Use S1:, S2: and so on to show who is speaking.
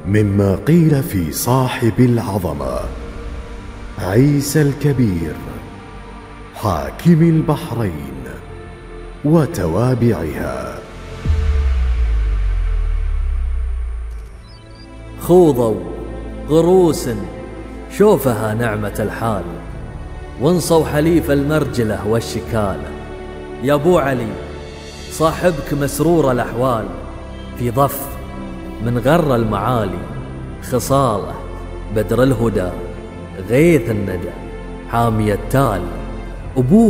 S1: مما قيل في صاحب العظمة عيسى الكبير حاكم البحرين وتوابعها.
S2: خوضوا غروس شوفها نعمة الحال، وانصوا حليف المرجلة والشكالة. يا ابو علي صاحبك مسرور الأحوال، في ضف من غر المعالي، خصاله بدر الهدى غيث الندى حامي التال. أبوه